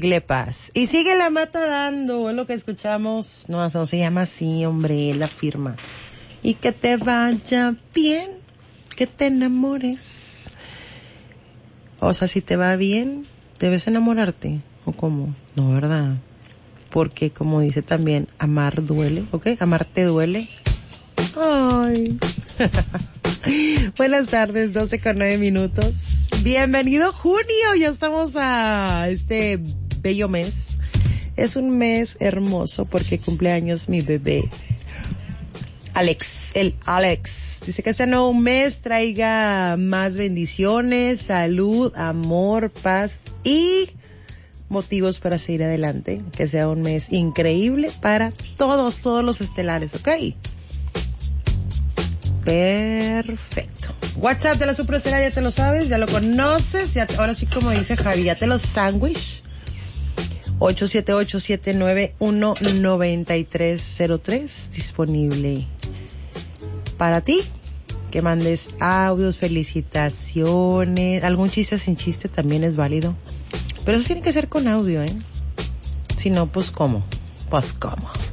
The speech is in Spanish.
Igle Paz. Y sigue la mata dando, es lo que escuchamos. No se llama así, hombre, la firma. Y que te vaya bien, que te enamores. O sea, si te va bien, debes enamorarte. ¿O cómo? No, ¿verdad? Porque como dice también, amar duele, ¿ok? Amar te duele. Ay. Buenas tardes, 12:09. Bienvenido junio, ya estamos a este bello mes. Es un mes hermoso porque cumple años mi bebé. El Alex. Dice que este nuevo mes traiga más bendiciones, salud, amor, paz y motivos para seguir adelante. Que sea un mes increíble para todos los estelares, ¿ok? Perfecto. WhatsApp de la Superestelar, ya te lo sabes, ya lo conoces, ya ahora sí como dice Javi, ya te lo sándwich. 878-791-9303 disponible para ti, que mandes audios, felicitaciones, algún chiste sin chiste también es válido, pero eso tiene que ser con audio, si no, pues ¿cómo?